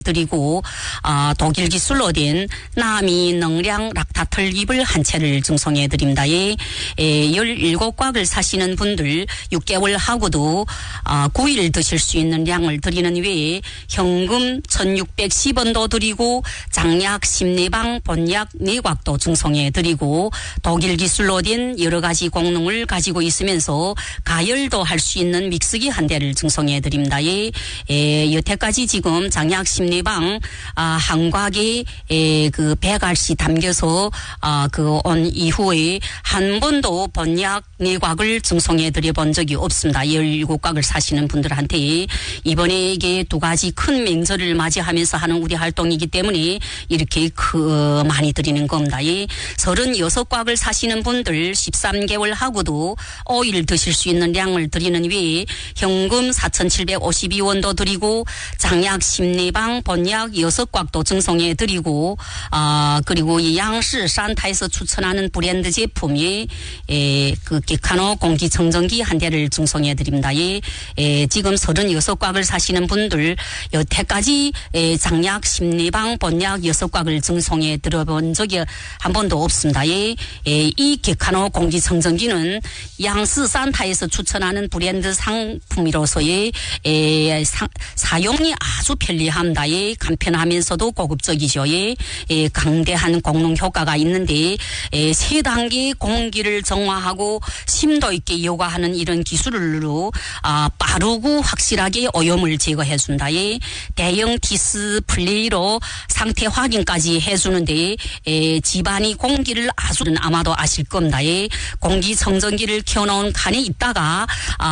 드리고 독일 기술로 된 남이 능량 락타틀립을 한 채를 증송해 드립니다. 17곽을 사시는 분들 6개월 하고도 9일 드실 수 있는 양을 드리는 외에 현금 1610원도 드리고 장약 심리방 본약 4곽도 증송해 드리고 독일 기술로 된 여러 가지功能을 가지고 있으면서 가열도 할 수 있는 믹서기 한 대를 증송해 드립니다. 여태까지 지금 장약 심리방 한 곽에 그 100알씩 담겨서 온 이후에 한 번도 본약 4곽을 증송해 드려 본 적이 없습니다. 17곽을 사시는 분들한테 이번에 이게 두 가지 큰 명절을 맞이하면서 하는 우리 활동이기 때문에 이렇게 많이 드리는 겁니다. 36곽을 사시는 분들 13개월 하고도 5일 드실 수 있는 양을 드리는 외에 현금 4,752원도 드리고 장약 심리방 본약 6곽도 증송해 드리고 그리고 이 양시 산타에서 추천하는 브랜드 제품이 그 기카노 공기청정기 한 대를 증송해 드립니다. 지금 36곽을 사시는 분들 여태까지 장약 심리방 본약 6곽을 증송해 드려본 적이 한 번도 없습니다. 이 기카노 공기청정기는 양시 산타에서 추천하는 브랜드 상품으로서의 사용이 아주 편리합니다. 간편하면서도 고급적이죠. 강대한 공능 효과가 있는데 세 단계 공기를 정화하고 심도 있게 요가하는 이런 기술로 빠르고 확실하게 오염을 제거해 준다. 대형 디스플레이로 상태 확인까지 해주는데 집안이 공기를 아마도 아실 겁니다. 공기청정기를 켜놓은 칸에 있다가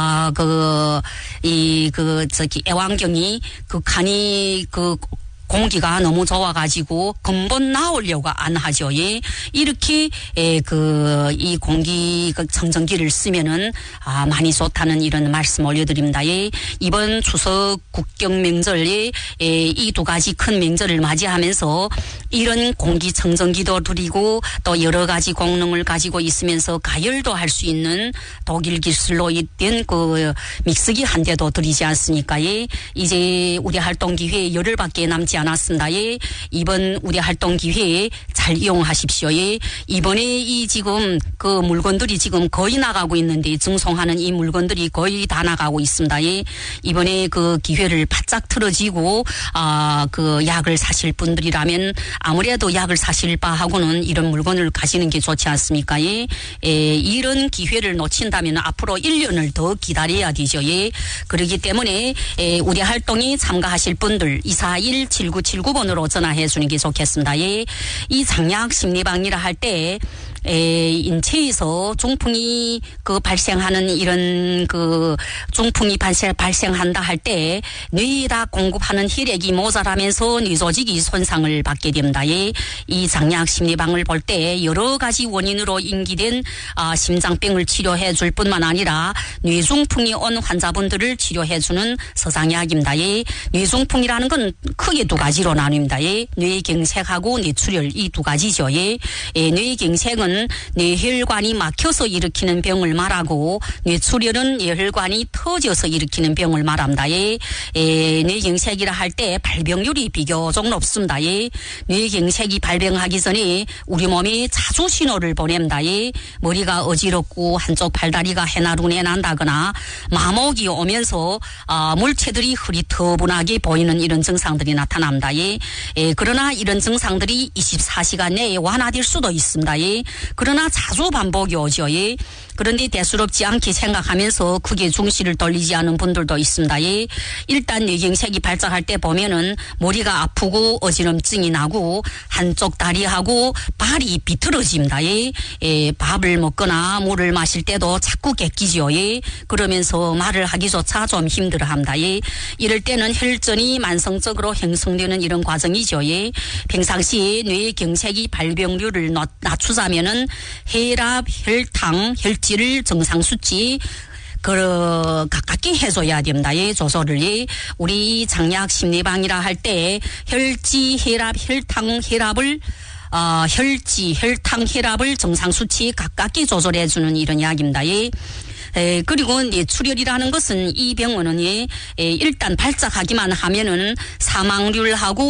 애완경이 그 칸이 공기가 너무 좋아가지고 근본 나오려고 안 하죠. 이렇게 이 공기 청정기를 쓰면은 많이 좋다는 이런 말씀 올려드립니다. 이번 추석 국경 명절에 이 두 가지 큰 명절을 맞이하면서 이런 공기 청정기도 드리고 또 여러 가지功能을 가지고 있으면서 가열도 할 수 있는 독일 기술로 된 그 믹서기 한 대도 드리지 않습니까? 이제 우리 활동 기회 열흘밖에 남지 않았습니다. 이번 우리 활동 기회에 잘 이용하십시오. 이번에 이 지금 그 물건들이 지금 거의 나가고 있는데 증송하는 이 물건들이 거의 다 나가고 있습니다. 이번에 그 기회를 바짝 틀어지고 그 약을 사실 분들이라면 아무래도 약을 사실 바하고는 이런 물건을 가시는 게 좋지 않습니까? 이런 기회를 놓친다면 앞으로 1년을 더 기다려야 되죠. 그렇기 때문에 우리 활동에 참가하실 분들 241-7979번으로 전화해 주는 게 좋겠습니다. 이 장약 심리방이라 할 때 인체에서 중풍이 발생하는 이런 중풍이 발생한다 할 때 뇌에다 공급하는 혈액이 모자라면서 뇌 조직이 손상을 받게 됩니다. 이 장약 심리방을 볼 때 여러 가지 원인으로 인기된 심장병을 치료해 줄 뿐만 아니라 뇌중풍이 온 환자분들을 치료해 주는 서장약입니다. 뇌중풍이라는 건 크게 두 가지로 나뉩니다. 뇌경색하고 뇌출혈 이 두 가지죠. 뇌경색은 뇌혈관이 막혀서 일으키는 병을 말하고 뇌출혈은 뇌혈관이 터져서 일으키는 병을 말합니다. 뇌경색이라 할 때 발병률이 비교적 높습니다. 뇌경색이 발병하기 전에 우리 몸이 자주 신호를 보냅니다. 머리가 어지럽고 한쪽 팔다리가 해나루내 난다거나 마목이 오면서 물체들이 흐릿터분하게 보이는 이런 증상들이 나타납니다. 그러나 이런 증상들이 24시간 내에 완화될 수도 있습니다. 그러나 자주 반복이 오죠. 그런데 대수롭지 않게 생각하면서 크게 중시를 돌리지 않은 분들도 있습니다. 일단 뇌경색이 발작할 때 보면은 머리가 아프고 어지럼증이 나고 한쪽 다리하고 발이 비틀어집니다. 밥을 먹거나 물을 마실 때도 자꾸 깨끼죠. 그러면서 말을 하기조차 좀 힘들어합니다. 이럴 때는 혈전이 만성적으로 형성되는 이런 과정이죠. 평상시에 뇌경색이 발병률을 낮추자면은 혈압, 혈당, 혈질을 정상 수치 가깝게 해줘야 됩니다. 조절을. 우리 장약 심리방이라 할 때 혈지, 혈압, 혈당, 혈압을 혈지, 혈당, 혈압을 정상 수치 가깝게 조절해주는 이런 약입니다. 그리고 이제 출혈이라는 것은 이 병원은 일단 발작하기만 하면은 사망률하고